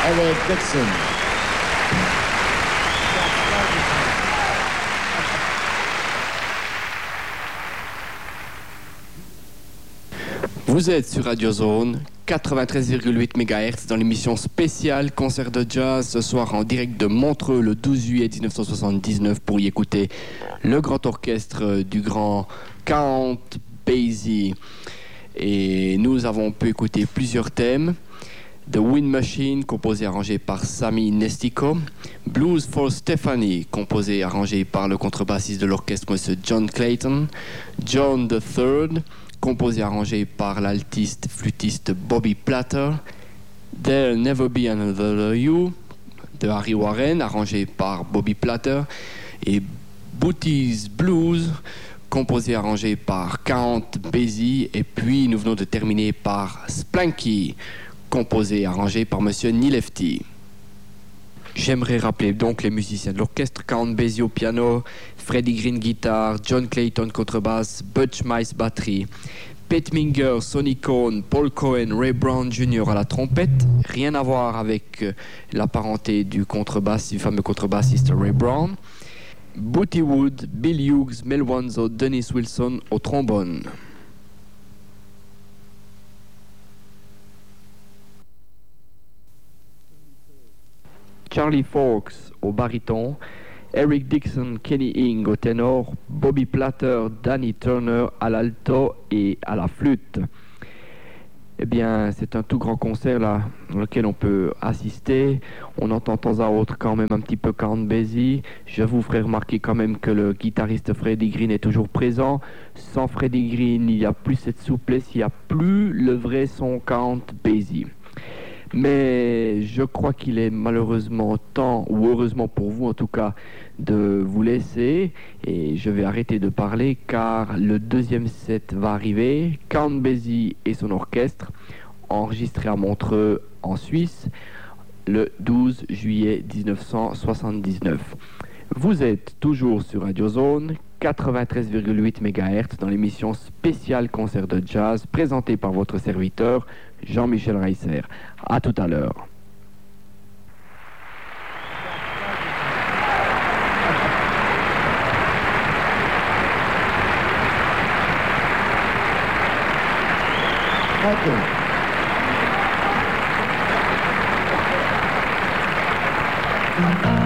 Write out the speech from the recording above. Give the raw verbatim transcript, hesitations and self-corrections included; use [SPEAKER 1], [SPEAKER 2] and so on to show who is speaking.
[SPEAKER 1] Eric Dixon.
[SPEAKER 2] Vous êtes sur Radio Zone quatre-vingt-treize virgule huit mégahertz dans l'émission spéciale Concert de Jazz ce soir en direct de Montreux le douze juillet dix-neuf cent soixante-dix-neuf pour y écouter le grand orchestre du grand Count Basie. Et nous avons pu écouter plusieurs thèmes. The Wind Machine, composé et arrangé par Sammy Nestico. Blues for Stephanie, composé et arrangé par le contrebassiste de l'orchestre, M. John Clayton. John the Third, composé et arrangé par l'altiste flûtiste Bobby Platter. There'll Never Be Another You, de Harry Warren, arrangé par Bobby Platter. Et Booty's Blues, composé et arrangé par Count Basie. Et puis nous venons de terminer par Splanky, composé et arrangé par Monsieur Nilefti. J'aimerais rappeler donc les musiciens de l'orchestre: Count Basie au piano, Freddie Green guitare, John Clayton contrebasse, Butch Mice batterie, Pete Minger, Sonny Cohn, Paul Cohen, Ray Brown junior à la trompette. Rien à voir avec la parenté du contrebasse, du fameux contrebassiste Ray Brown. Booty Wood, Bill Hughes, Mel Wanzo, Dennis Wilson au trombone. Charlie Fox au baryton, Eric Dixon, Kenny Ing au ténor, Bobby Platter, Danny Turner à l'alto et à la flûte. Eh bien, c'est un tout grand concert là, dans lequel on peut assister. On entend de temps à autre quand même un petit peu Count Basie. Je vous ferai remarquer quand même que le guitariste Freddie Green est toujours présent. Sans Freddie Green, il n'y a plus cette souplesse, il n'y a plus le vrai son Count Basie. Mais je crois qu'il est malheureusement temps, ou heureusement pour vous en tout cas, de vous laisser. Et je vais arrêter de parler car le deuxième set va arriver. Count Basie et son orchestre, enregistré à Montreux en Suisse, le douze juillet dix-neuf cent soixante-dix-neuf. Vous êtes toujours sur Radio Zone quatre-vingt-treize virgule huit mégahertz dans l'émission spéciale Concert de Jazz présentée par votre serviteur Jean-Michel Reisser. À tout à l'heure.
[SPEAKER 1] Thank you.